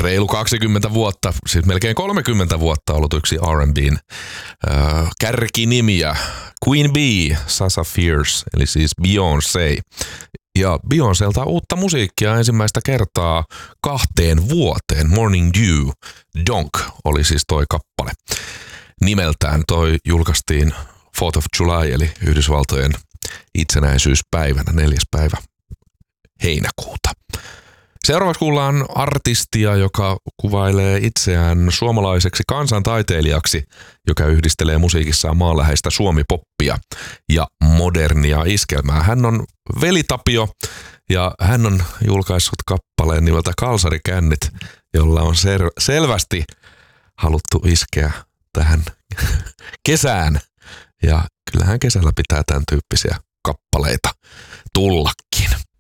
reilu 20 vuotta, siis melkein 30 vuotta ollut yksi R&B:n kärkinimiä. Queen Bee, Sasha Fierce, eli siis Beyoncé. Ja Beyoncélta uutta musiikkia ensimmäistä kertaa 2 vuoteen. Morning Dew, Donk oli siis toi kappale. Nimeltään toi julkaistiin 4th of July, eli Yhdysvaltojen itsenäisyyspäivänä 4. päivä heinäkuuta. Seuraavaksi kuullaan artistia, joka kuvailee itseään suomalaiseksi kansantaiteilijaksi, joka yhdistelee musiikissaan maanläheistä suomipoppia ja modernia iskelmää. Hän on Veli Tapio ja hän on julkaissut kappaleen nimeltä Kalsarikännit, jolla on selvästi haluttu iskeä tähän kesään. Ja kyllähän kesällä pitää tämän tyyppisiä kappaleita tullakin.